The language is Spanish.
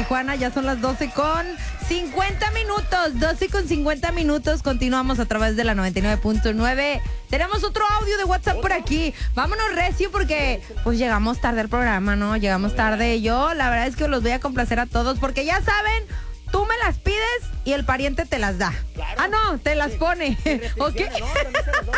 Tijuana. Ya son las 12:50. 12:50. Continuamos a través de la 99.9. Tenemos otro audio de WhatsApp por aquí. Vámonos recio porque pues llegamos tarde al programa, ¿no? Llegamos tarde. Yo la verdad es que los voy a complacer a todos porque ya saben, tú me las pides y el pariente te las da. Claro. Ah, no, te las pone. ¿Ok? No, también se las doy.